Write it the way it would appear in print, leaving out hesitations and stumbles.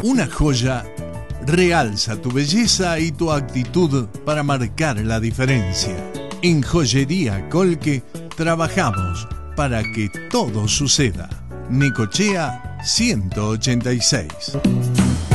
Una joya realza tu belleza y tu actitud para marcar la diferencia. En Joyería Colque trabajamos para que todo suceda. Necochea 186.